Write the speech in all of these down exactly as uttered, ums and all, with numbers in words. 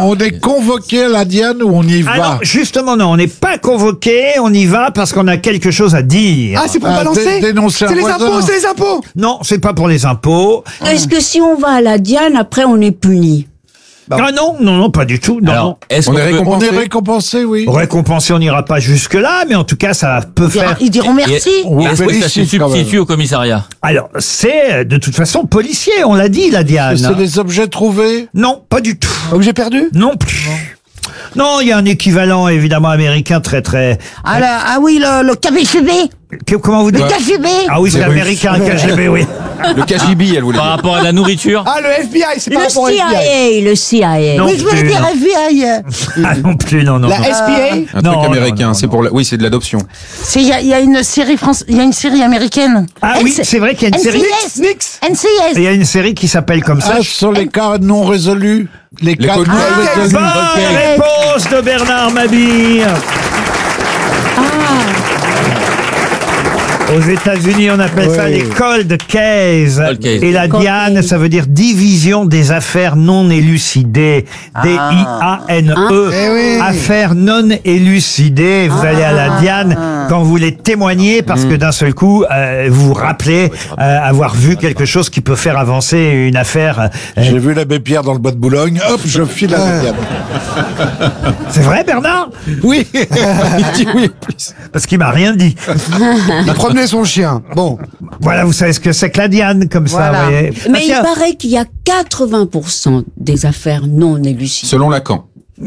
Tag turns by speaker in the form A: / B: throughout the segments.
A: on est convoqué à la Diane ou on y va?
B: Alors, justement, non, on n'est pas convoqué, on y va parce qu'on a quelque chose à dire.
C: Ah, c'est pour
A: Ah,
C: balancer.
A: dé- dénoncer un
C: C'est les
A: voisin.
C: impôts, c'est les impôts.
B: Non, c'est pas pour les impôts.
D: Est-ce que si on va à la Diane, après on est puni?
B: Ah non, non, non, pas du tout. Non,
E: Alors,
B: non.
E: est-ce
F: On
E: qu'on
F: est
E: peut-
A: On
F: récompensé.
A: est récompensé, oui.
B: Récompensé, on n'ira pas jusque-là, mais en tout cas, ça peut faire...
D: Ils diront merci.
A: On
E: Est-ce que ça se
A: félicite quand même.
E: substitue au commissariat?
B: Alors, c'est de toute façon policier, on l'a dit, la Diane.
A: C'est des objets trouvés.
B: Non, pas du tout.
C: Objet perdu.
B: Non plus. Non, il y a un équivalent évidemment américain très très...
D: Ah, là, ah oui, le, le K G B.
B: Que- Comment vous dites?
D: Le K G B.
B: Ah oui, c'est
F: Les Russes.
B: américain, K G B, oui.
F: Le K G B, elle voulait
E: Par
F: dire.
E: rapport à la nourriture?
C: Ah, le F B I, c'est
D: Le
C: par rapport au F B I.
D: C I A, le C I A.
B: Non
D: Oui, je voulais
B: plus,
D: dire
B: non.
D: F B I.
B: Ah non plus, non, non.
C: La
B: non.
C: S P A.
F: Un
B: Non,
F: truc
B: non,
F: américain,
B: non,
F: c'est
B: non.
F: pour la... Oui, c'est de l'adoption.
D: Il y a, y a une série France, il y a une série américaine.
B: Ah oui, c'est vrai qu'il y a une série...
D: N C S.
C: Nix.
D: N C
B: Il
D: S.
B: y a une série qui s'appelle comme ça.
A: Ah, ce sont les cas non résolus. Les cas
F: codes
A: non
F: Ah,
A: résolus.
B: Bonne
D: Ok.
B: réponse de Bernard Mabille. Aux États-Unis, on appelle ça
A: Oui.
B: les cold cases.
E: Cold case.
B: Et la
D: Cold
B: Diane,
D: case.
B: ça veut dire division des affaires non élucidées. D I A N E.
C: Eh oui.
B: Affaires non élucidées. Vous allez à la Diane quand vous voulez témoigner parce que d'un seul coup, euh, vous vous rappelez euh, avoir vu quelque chose qui peut faire avancer une affaire. euh,
A: J'ai vu l'abbé Pierre dans le bois de Boulogne. Hop, je file à la Diane.
B: C'est vrai, Bernard?
A: Oui.
F: Il dit oui, en plus.
B: Parce qu'il m'a rien dit.
C: Il promenait son chien. Bon.
B: Voilà, vous savez ce que c'est que la Diane, comme ça,
D: Voilà.
B: vous voyez.
D: Mais
B: Ah,
D: il
B: tiens.
D: paraît qu'il y a quatre-vingts pour cent des affaires non élucidées.
F: Selon Lacan.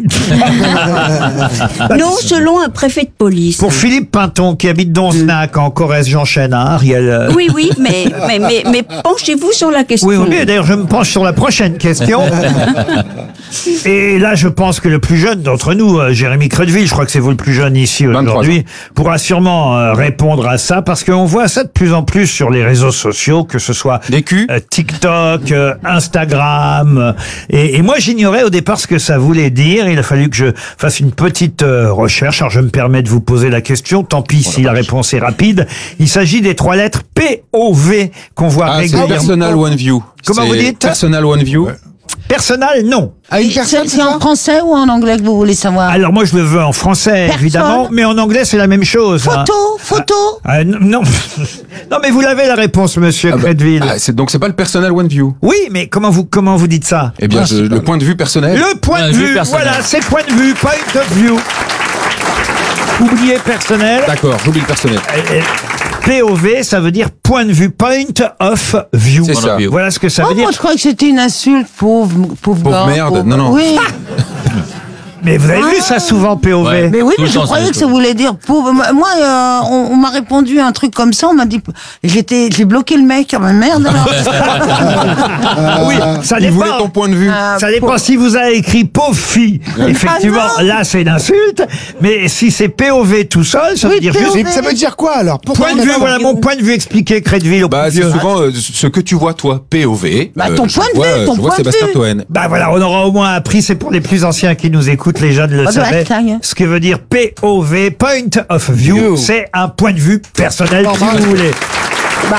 D: Non, selon un préfet de police.
B: Pour Philippe Pinton, qui habite Donzenac, en Corrèze, j'enchaîne, hein, Ariel. euh,
D: Oui, oui, mais, mais, mais, mais penchez-vous sur la question.
B: Oui, oui, d'ailleurs, je me penche sur la prochaine question. Et là, je pense que le plus jeune d'entre nous, euh, Jérémy Creuteville, je crois que c'est vous le plus jeune ici aujourd'hui, pourra sûrement euh, répondre à ça, parce qu'on voit ça de plus en plus sur les réseaux sociaux, que ce soit
F: Des culs.
B: euh, TikTok, euh, Instagram. euh, et, et moi, j'ignorais au départ ce que ça voulait dire. Il a fallu que je fasse une petite euh, recherche. Alors, je me permets de vous poser la question. Tant pis si la réponse est rapide. Il s'agit des trois lettres P O V qu'on voit
F: Ah, c'est
B: régulièrement.
F: Personal One View.
B: Comment
F: C'est
B: vous dites
F: Personal One View.
B: Personnel, non.
C: À une
D: C'est
C: personne,
D: c'est en français ou en anglais que vous voulez savoir?
B: Alors moi je le veux en français
D: Personne.
B: évidemment, mais en anglais c'est la même chose. hein.
D: Photo, photo.
B: Ah, n- non, non mais vous l'avez la réponse, Monsieur
F: Ah bah,
B: Creuteville.
F: ah, c'est- donc c'est pas le Personal One View.
B: Oui, mais comment vous comment vous dites ça
F: Eh bien, je- le point de vue personnel.
B: Le point de vue,
E: personnel.
B: voilà, c'est point de vue, point of view. Oubliez personnel.
F: D'accord, j'oublie le personnel.
B: Euh, euh, P O V, ça veut dire point de vue, point of view.
F: C'est ça.
B: Voilà ce que ça veut
D: Oh,
B: dire.
D: moi je croyais que c'était une insulte, pauvre, pauvre,
F: Pauvre
D: gars,
F: merde.
D: pauvre-
F: Non, non.
D: Oui,
B: Mais vous avez vu ça souvent, P O V.
E: Ouais.
D: mais oui,
E: Tout
D: mais
E: le
D: je
E: temps,
D: croyais
E: ça
D: que ça
E: dépend.
D: voulait dire pauvre. Moi, moi, euh, on, on m'a répondu un truc comme ça, on m'a dit, j'étais, j'ai bloqué le mec, ah, merde alors.
B: Oui, ça
F: Il voulait
B: dépend.
F: ton point de vue.
D: Ah,
B: Ça dépend
D: pauvre.
B: si vous avez écrit pauvre fille. Effectivement,
D: Ah non.
B: là c'est une insulte. Mais si c'est P O V tout seul, ça
D: Oui,
B: veut dire
D: P O V.
B: juste
C: Et ça veut dire quoi alors? Pourquoi
B: point de
C: on a
B: vue.
C: pas-
B: Voilà mon point de vue expliqué, Creuteville au
F: Bah,
B: plus
F: c'est
B: vieux.
F: souvent euh, ce que tu vois, toi, P O V.
D: Bah,
F: Euh,
D: ton
F: je
D: point de
F: vois,
D: vue,
F: euh,
D: ton
F: je vois
D: point de
F: Sébastien
D: vue.
F: Toen.
B: Bah voilà, on aura au moins appris, c'est pour les plus anciens qui nous écoutent, les jeunes le
D: Ah, bah,
B: savaient.
D: ça y est.
B: Ce que veut dire P O V, point of view,
C: View.
B: c'est un point de vue personnel, si
C: Normal.
B: vous voulez.
D: Bah,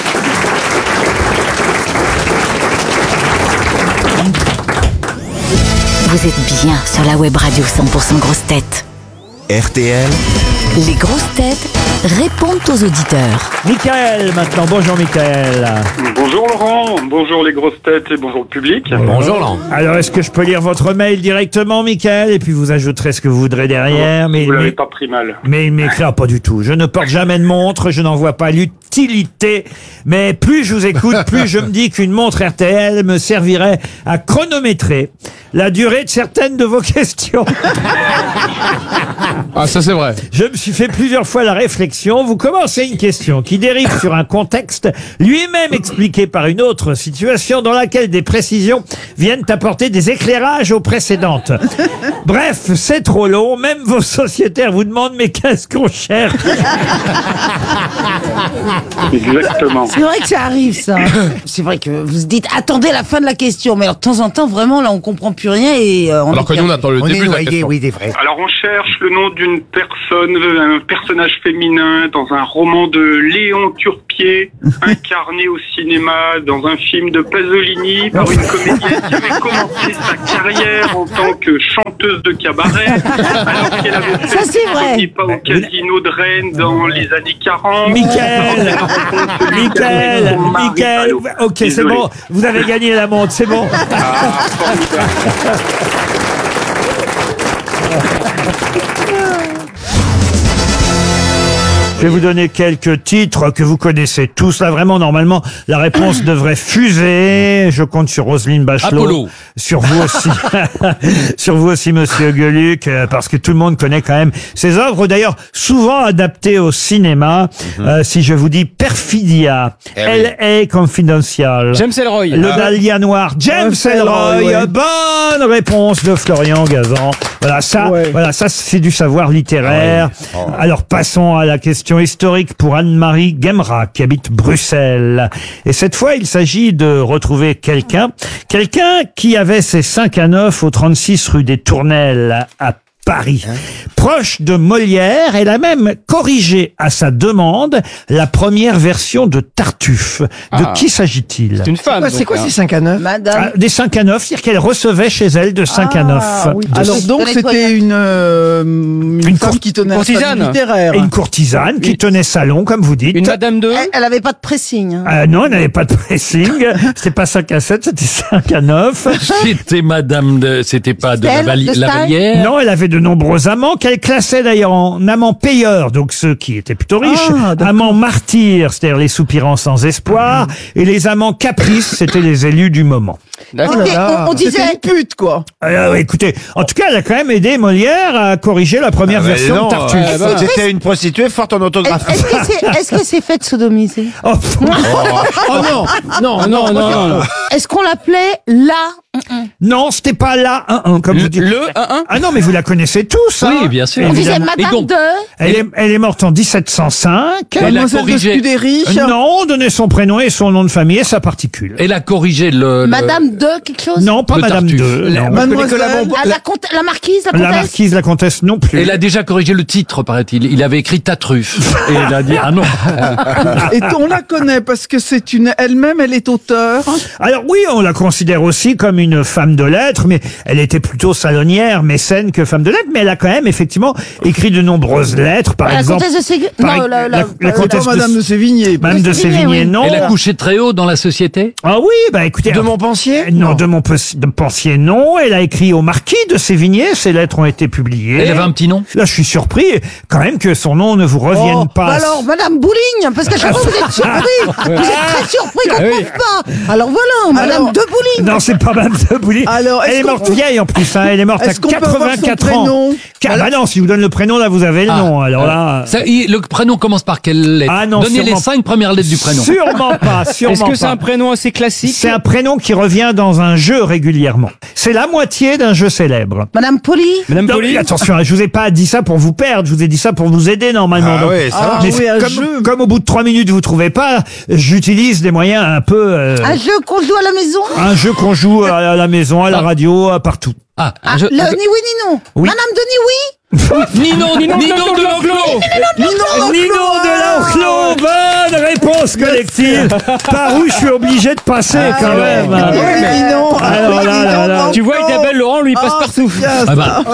G: Vous êtes bien sur la web radio cent pour cent grosses têtes.
H: R T L,
G: Les grosses têtes répondent aux auditeurs.
B: Michael, maintenant. Bonjour, Michael.
I: Bonjour Laurent, bonjour les grosses têtes et bonjour le public.
E: Bonjour, Laurent.
B: Alors, est-ce que je peux lire votre mail directement, Michael, et puis vous ajouterez ce que vous voudrez derrière, mais
I: Vous l'avez
B: mais-
I: pas pris mal.
B: Mais il m'écrit ah, pas du tout. Je ne porte jamais de montre, je n'en vois pas l'utilité. Mais plus je vous écoute, plus je me dis qu'une montre R T L me servirait à chronométrer la durée de certaines de vos questions.
F: Ah, ça c'est vrai.
B: Je me suis fait plusieurs fois la réflexion. Vous commencez une question qui dérive sur un contexte lui-même expliqué par une autre situation dans laquelle des précisions viennent apporter des éclairages aux précédentes. Bref, c'est trop long. Même vos sociétaires vous demandent mais qu'est-ce qu'on cherche?
I: Exactement.
D: c'est vrai que ça arrive, ça. C'est vrai que vous se dites, attendez la fin de la question. Mais alors, de temps en temps, vraiment, là, on comprend plus rien et euh, on
J: Alors que nous, on attend le
C: On est
J: début de la
C: noyé,
J: question.
C: oui, c'est vrai.
I: Alors on cherche le nom d'une personne, un personnage féminin féminin dans un roman de Léon Turpier, incarné au cinéma dans un film de Pasolini par une comédienne qui avait commencé sa carrière en tant que chanteuse de cabaret, alors qu'elle avait fait
D: Ça, c'est vrai.
I: premier pas au casino de Rennes dans les années quarante.
B: Michael, Michael, Michael, ok, c'est
I: Désolé.
B: bon, vous avez gagné la montre, c'est bon.
I: Ah, formidable.
B: Je vais vous donner quelques titres que vous connaissez tous. Là, vraiment, normalement, la réponse devrait fuser. Je compte sur Roselyne Bachelot.
E: Apollo.
B: Sur vous aussi. Sur vous aussi, monsieur Gueluc, euh, parce que tout le monde connaît quand même ces œuvres. D'ailleurs, souvent adaptées au cinéma. Euh, si je vous dis Perfidia, L A Confidential,
E: James Ellroy.
B: Le Dahlia Noir, James
C: Ah,
B: Ellroy.
C: ouais.
B: Bonne réponse de Florian Gazan. Voilà, ça,
C: Ouais.
B: voilà, ça, c'est du savoir littéraire. Alors, passons à la question historique pour Anne-Marie Gemra, qui habite Bruxelles. Et cette fois, il s'agit de retrouver quelqu'un, quelqu'un qui avait ses cinq à neuf au trente-six rue des Tournelles à Paris. Proche de Molière, elle a même corrigé à sa demande la première version de Tartuffe. De
E: Ah.
B: qui s'agit-il?
E: C'est une femme.
C: Ouais, c'est
E: donc,
C: quoi
E: hein.
C: ces cinq à neuf?
D: Madame.
B: Ah, des cinq à neuf, c'est-à-dire qu'elle recevait chez elle de cinq à neuf.
C: Ah, oui.
B: De-
C: Alors donc
D: De
C: c'était
D: nettoyage.
C: une, euh, une,
B: Une
C: femme
B: cour-
C: qui tenait un
E: courtisane.
C: salon littéraire.
B: Et une courtisane qui
E: Une-
B: tenait salon, comme vous dites.
E: Une Madame de.
D: Elle, elle avait pas de pressing. hein.
B: Ah non, elle n'avait pas de pressing. C'était pas cinq à sept, c'était cinq à neuf.
H: C'était madame de, c'était pas de
D: Stella,
H: Lavali-
D: de Staël
H: Lavalière.
B: Non, elle avait de nombreux amants qu'elle classait d'ailleurs en amants payeurs, donc ceux qui étaient plutôt riches,
C: Ah, d'accord.
B: amants martyrs, c'est-à-dire les soupirants sans espoir, et les amants caprices, c'était les élus du moment.
E: D'accord.
D: Ok, on, on disait.
C: C'était une pute, quoi.
B: Euh, écoutez, en tout cas, elle a quand même aidé Molière à corriger la première version de Tartuffe.
E: euh, bah,
J: C'était une prostituée forte en autographe.
D: Est-ce que c'est est-ce que c'est fait de sodomiser?
B: Oh, pff,
C: Oh non, non,
E: Ah non, non, non, non.
D: Est-ce qu'on l'appelait la?
B: non, c'était pas là, un, un, comme vous dites.
E: Le un un.
B: Ah non, mais vous la connaissez tous, hein.
H: Oui, bien sûr.
D: On disait
B: Évidemment.
D: Madame
H: Et donc-
D: de.
B: Elle est, elle est morte en dix-sept cent cinq.
H: Elle a
C: Mademoiselle de
H: corrigé.
C: Scudéry.
B: Non, on donnait son prénom et son nom de famille et sa particule.
H: Elle a corrigé le. le-
D: Madame de quelque chose?
B: Non, pas
H: Le
B: Madame
H: Tartuffe.
B: de.
H: La-
B: non.
C: Mademoiselle.
D: Ah, la, comte- la marquise, la
B: La
D: comtesse?
B: marquise, la comtesse non plus.
H: Elle a déjà corrigé le titre, paraît-il. Il avait écrit ta truffe. Et elle a dit, ah non.
C: Et on la connaît parce que c'est une, elle-même, elle est auteure.
B: Alors oui, on la considère aussi comme une femme de lettres, mais elle était plutôt salonnière, mécène que femme de lettres, mais elle a quand même effectivement écrit de nombreuses lettres, par
D: La
B: exemple.
D: comtesse de Ségur?
B: par
D: Non,
B: ex-
D: la, la,
B: la- la
C: C'est
B: comtesse
C: pas Madame de Sévigné.
B: Madame de
D: de Sévigné,
B: Sévigné,
D: oui.
B: non.
H: Elle a couché très haut dans la société.
B: Ah oui, bah écoutez.
J: De Montpensier?
B: Non, de Montpensier, de Pensier, non. Elle a écrit au marquis de Sévigné, ses lettres ont été publiées.
H: Elle avait un petit nom.
B: Là, je suis surpris quand même que son nom ne vous revienne
D: Oh,
B: pas.
D: bah alors, Madame Bouligne, parce qu'à chaque fois vous êtes surpris. Vous êtes très surpris qu'on
E: Ah oui.
D: trouve pas. Alors voilà, Madame
C: Alors-
D: de Bouligne.
B: Non, c'est pas Madame de Bouligne.
C: Alors, est-ce
B: Elle est
C: qu'on
B: morte
C: peut-
B: vieille en plus, hein. Elle est morte à
C: Est-ce qu'on peut avoir son
B: quatre-vingt-quatre ans.
C: prénom?
B: Ah bah non, si je vous donne le prénom, là, vous avez le
H: Ah.
B: nom. Alors là.
H: Ça, il- le prénom commence par quelle lettre?
B: Ah non,
H: Donnez les
B: sûrement-
H: cinq premières lettres du prénom.
B: Sûrement pas, sûrement
E: Est-ce que c'est
B: pas.
E: un prénom assez classique?
B: C'est un prénom qui revient dans un jeu régulièrement. C'est la moitié d'un jeu célèbre.
D: Madame Poli.
E: Madame
B: Non,
E: Poli.
B: mais attention, je vous ai pas dit ça pour vous perdre, je vous ai dit ça pour vous aider normalement.
J: Ah
B: Donc,
J: ouais, ça
C: Ah,
J: va.
B: mais
C: oui, un
B: comme,
C: jeu.
B: comme au bout de trois minutes vous trouvez pas, j'utilise des moyens un peu euh,
D: Un jeu qu'on joue à la maison.
B: un jeu qu'on joue à, à la maison, à la radio, à partout.
H: Ah,
D: Ah,
H: je-
D: le ni oui ni non.
B: Oui.
D: Madame de ni oui.
H: Ninon, Ninon, Ninon de l'Enclos.
B: Ninon de l'Enclos, bonne réponse collective. Par où je suis obligé de passer quand même.
C: Ah, oui, mais non.
B: Alors là, là, là.
E: Tu vois, Isabelle Laurent, lui, il passe
C: Ah,
E: partout.
C: c'est casse.
H: Ah bah,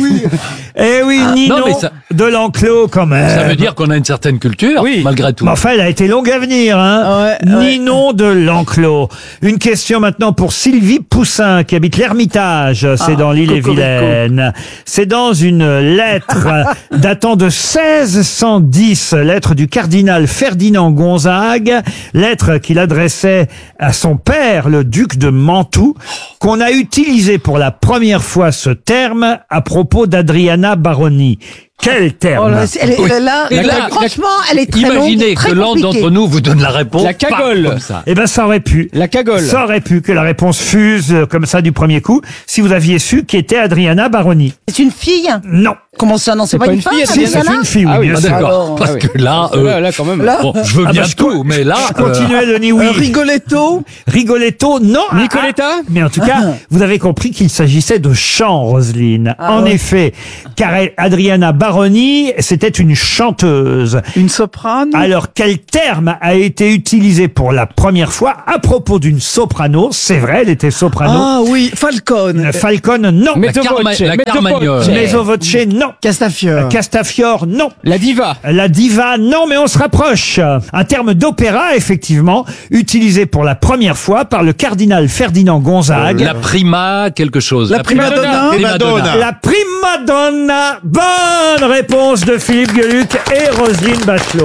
B: Eh oui, Ninon
H: non, mais ça-
B: de l'Enclos quand même.
H: ça veut dire qu'on a une certaine culture,
E: Oui.
H: malgré tout.
B: Mais enfin, elle a été longue à venir, hein.
C: Ouais,
B: Ninon de l'Enclos. Une question maintenant pour Sylvie Poussin, qui habite l'Ermitage. C'est dans l'île-et-Vilaine. C'est dans une lettre datant de seize cent dix, lettre du cardinal Ferdinand Gonzague, lettre qu'il adressait à son père, le duc de Mantoue, qu'on a utilisé pour la première fois ce terme à propos d'Adriana Baroni. Quel terme?
D: Oh là, c'est- elle est-
H: Oui.
D: là,
H: Et
D: là,
H: là,
D: franchement, elle est très longue,
H: Imaginez
D: très
H: que l'un
D: compliquée.
H: d'entre nous vous donne la réponse.
E: La cagole.
H: Paf, comme ça.
B: Eh ben, ça aurait pu.
E: La cagole.
B: Ça aurait pu que la réponse fuse euh, comme ça du premier coup, si vous aviez su qui était Adriana Baroni.
D: C'est une fille?
B: Non.
D: Comment ça? Non, c'est pas, une femme?
B: Si, c'est une fille, oui,
H: Ah oui,
B: bien
H: ah,
B: sûr.
H: d'accord.
D: Alors,
H: Parce
E: ah oui.
H: que là,
E: Là,
H: euh,
E: là, quand même.
D: Là,
H: bon, je veux
B: Ah,
H: bien
B: bah, je
H: tout, mais là,
B: Je continuais, Denis, oui.
C: Euh, Rigoletto.
B: Rigoletto, non.
E: Nicoletta
B: Ah, ah. Mais en tout cas, vous avez compris qu'il s'agissait de chant, Roselyne.
D: Ah
B: en
D: ouais.
B: effet, car elle- Adriana Baroni, c'était une chanteuse.
C: Une soprane.
B: Alors, quel terme a été utilisé pour la première fois à propos d'une soprano? C'est vrai, elle était soprano.
C: Ah oui, Falcone.
B: Falcon, non.
H: la, carma,
E: Voce,
H: la
E: Mezzo
H: Carmagnole.
E: Voce.
B: Mezzo voce, non.
J: Castafiore.
B: Castafiore, non.
E: La diva.
B: La diva, non, mais on se rapproche. Un terme d'opéra, effectivement, utilisé pour la première fois par le cardinal Ferdinand Gonzague.
H: La prima, quelque chose.
C: La prima donna.
H: Prima donna.
B: La prima donna. Bonne réponse de Philippe Gueluc et Roselyne Bachelot.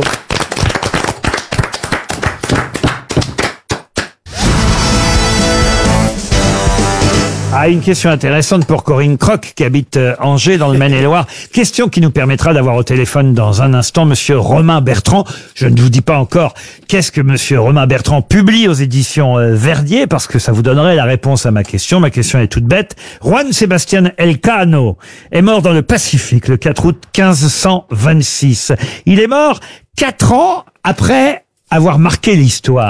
B: Ah, une question intéressante pour Corinne Croc qui habite euh, Angers dans le Maine-et-Loire. Question qui nous permettra d'avoir au téléphone dans un instant monsieur Romain Bertrand. Je ne vous dis pas encore qu'est-ce que monsieur Romain Bertrand publie aux éditions euh, Verdier parce que ça vous donnerait la réponse à ma question. Ma question est toute bête. Juan Sebastián Elcano est mort dans le Pacifique le quatre août quinze cent vingt-six. Il est mort quatre ans après avoir marqué l'histoire.